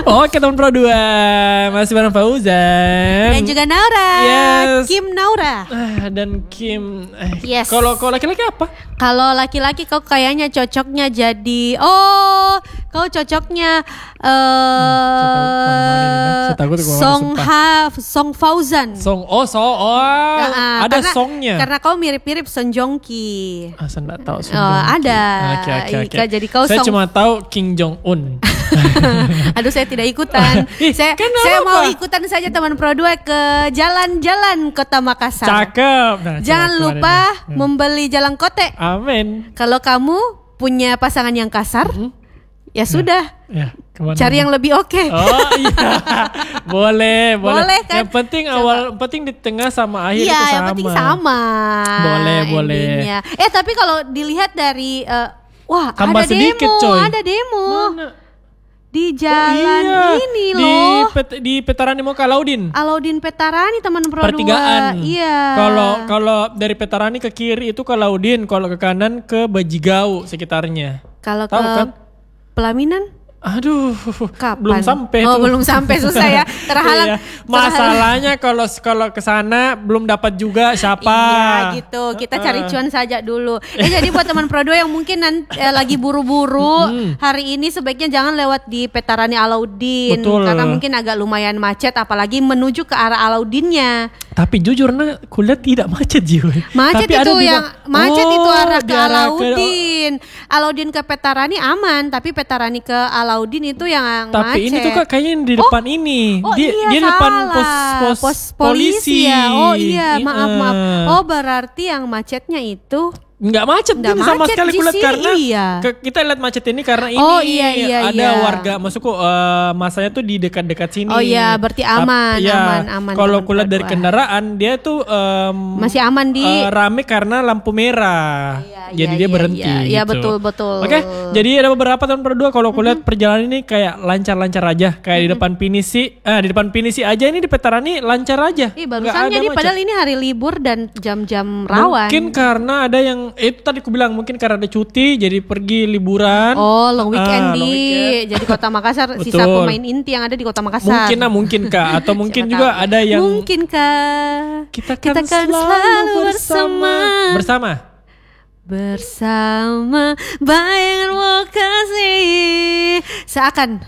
Oke teman Pro 2, masih bareng Fauzan dan juga Naura. Yes. Kim Naura. Dan Kim. Yes. Kalau laki-laki apa? Kalau laki-laki kau kayaknya cocoknya jadi kau cocoknya Song Fauzan. Ada karena, songnya. Karena kau mirip-mirip Son Jong Ki. Saya enggak tahu. Ada. Oke. Jadi kau saya cuma tahu Kim Jong Un. Aduh, saya tidak ikutan. Saya mau ikutan saja teman Pro 2 ke jalan-jalan Kota Makassar. Cakep. Jangan lupa membeli jalan kote. Amin. Kalau kamu punya pasangan yang kasar, ya sudah. Ya, cari yang lebih oke. Oh iya. Boleh. Kan? Yang penting penting di tengah sama akhir itu sama. Iya, yang penting sama. Boleh. Endingnya. Tapi kalau dilihat dari tambah ada sedikit, demo, coy. ada demo. Mana? Di jalan ini loh. Di Petarani mau ke Alauddin. Alauddin Petarani teman Pro 2. Pertigaan. Iya. Kalau dari Petarani ke kiri itu ke Alauddin, kalau ke kanan ke Bajigau sekitarnya. Kalau ke kan? Pelaminan? Aduh, kapan? belum sampai. Belum sampai, susah ya. Terhalang. Iya. Masalahnya kalau ke sana belum dapat juga siapa. Iya gitu. Kita cari cuan saja dulu. Jadi buat teman Pro 2 yang mungkin lagi buru-buru hari ini sebaiknya jangan lewat di Petarani Alauddin. Betul. Karena mungkin agak lumayan macet, apalagi menuju ke arah Alauddinnya. Tapi jujur kuliah tidak macet juga. Macet. Tapi itu yang macet itu arah ke Alauddin. Alauddin ke Petarani aman, tapi Petarani ke Alauddin itu yang macet. Tapi ini tuh Kak, kayaknya di depan ini. Dia depan pos polisi ya. Oh iya, maaf. Oh berarti yang macetnya itu nggak macet sama sekali kulihat karena kita lihat macet ini karena ini ada warga masukku masanya tuh di dekat-dekat sini. Oh iya, berarti aman. Kalau kulihat dari kendaraan dia tuh masih aman di rame karena lampu merah. Jadi dia berhenti. Iya gitu. betul. Oke, jadi ada beberapa tahun berdua kalau kulihat perjalanan ini kayak lancar-lancar aja, kayak di depan Pinisi aja ini di Petarani lancar aja. Barusan jadi padahal ini hari libur dan jam-jam rawan. Mungkin karena ada yang itu tadi aku bilang mungkin karena ada cuti jadi pergi liburan. Long weekend jadi Kota Makassar. Sisa pemain inti yang ada di Kota Makassar. Mungkin kah atau mungkin juga ada yang mungkinkah kita kan selalu bersama bayangan kasih seakan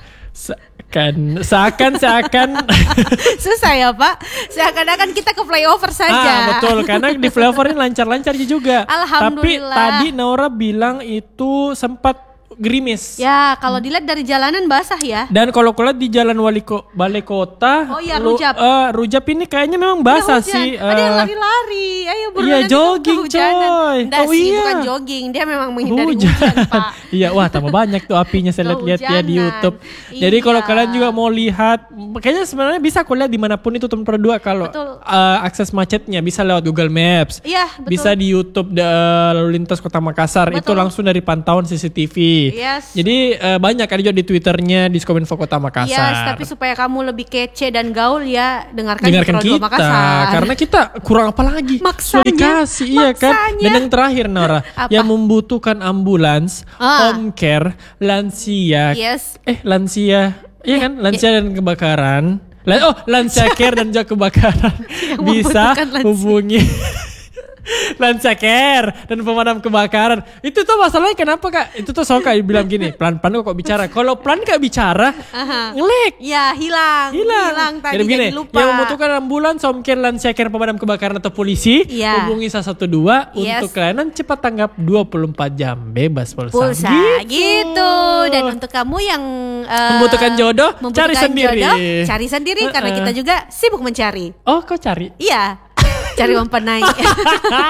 susah ya Pak. Seakan-akan kita ke flyover saja. Betul, karena di flyover ini lancar-lancar juga. Alhamdulillah. Tapi tadi Naura bilang itu sempat gerimis. Ya, kalau dilihat dari jalanan basah ya. Dan kalau kulihat di jalan Balai Kota, Rujab ini kayaknya memang basah sih. Ada yang lari-lari. Ayo iya, jogging coy. Bukan jogging, dia memang menghindari hujan Pak. Iya, wah tambah banyak tuh apinya saya lihat ya di YouTube. Jadi kalau kalian juga mau lihat, kayaknya sebenarnya bisa kulihat dimanapun itu teman Pro 2 kalau akses macetnya bisa lewat Google Maps. Iya, betul. Bisa di YouTube lalu lintas Kota Makassar. Itu langsung dari pantauan CCTV. Yes. Jadi banyak ada juga di Twitternya Diskominfo Kota Makassar. Yes, tapi supaya kamu lebih kece dan gaul ya dengarkan kita Makassar. Karena kita kurang apa lagi? Maksanya. Iya kan. Dan yang terakhir Nora, yang membutuhkan ambulans, home care, lansia. Yes. Lansia. Iya kan? Lansia dan kebakaran. Lansia care dan juga kebakaran. Bisa hubungi Lansia Care dan pemadam kebakaran. Itu tuh masalahnya kenapa Kak? Itu tuh soal Kak bilang gini, pelan-pelan kok bicara. Kalau pelan Kak bicara, ngelek. Ya hilang tadi jadi lupa. Yang membutuhkan ambulans, home care, Lansia Care, pemadam kebakaran atau polisi, hubungi 112 untuk layanan cepat tanggap 24 jam bebas pulsa. Gitu. Dan untuk kamu yang membutuhkan jodoh, cari sendiri karena kita juga sibuk mencari. Oh, kau cari? Iya. Cari umpan naik.